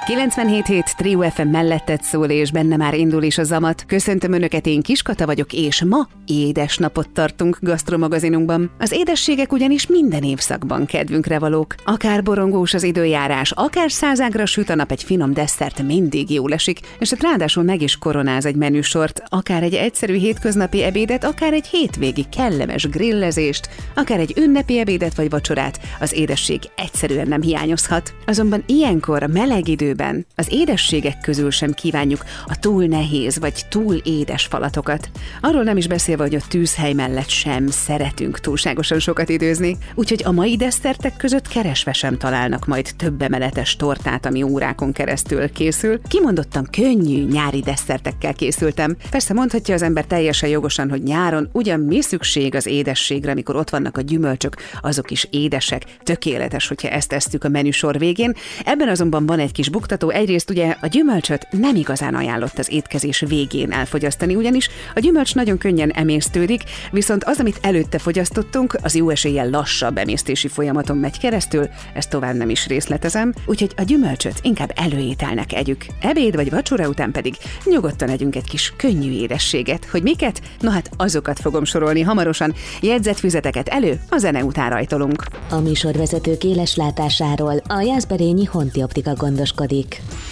97.7 Trio FM melletted szól, és benne már indul is a zamat. Köszöntöm Önöket, én Kiskata vagyok, és ma édes napot tartunk gasztromagazinunkban. Az édességek ugyanis minden évszakban kedvünkre valók. Akár borongós az időjárás, akár százágra süt a nap, egy finom desszert mindig jól esik, és hát ráadásul meg is koronáz egy menüsort, akár egy egyszerű hétköznapi ebédet, akár egy hétvégi kellemes grillezést, akár egy ünnepi ebédet vagy vacsorát, az édesség egyszerűen nem hiányozhat. Azonban ilyenkor a meleg időben az édességek közül sem kívánjuk a túl nehéz vagy túl édes falatokat. Arról nem is beszélve, hogy a tűzhely mellett sem szeretünk túlságosan sokat időzni, úgyhogy a mai desszertek között keresve sem találnak majd több emeletes tortát, ami órákon keresztül készül. Kimondottan könnyű nyári desszertekkel készültem. Persze mondhatja az ember teljesen jogosan, hogy nyáron ugyan mi szükség az édességre, amikor ott vannak a gyümölcsök, azok is édesek, tökéletes, hogyha ezt esztük a menüsor végén. Ebben azonban van egy kis buktató. Egyrészt ugye a gyümölcsöt nem igazán ajánlott az étkezés végén elfogyasztani, ugyanis a gyümölcs nagyon könnyen emésztődik, viszont az, amit előtte fogyasztottunk, az jó eséllyel lassabb emésztési folyamaton megy keresztül, ezt tovább nem is részletezem, úgyhogy a gyümölcsöt inkább előételnek együk. Ebéd vagy vacsora után pedig nyugodtan együnk egy kis könnyű édességet. Hogy miket? No hát azokat fogom sorolni hamarosan. Jegyzetfüzeteket elő, a zene után rajtolunk. A műsorvezetők éles látásáról a Jászberényi Honti Optika gondoskodik.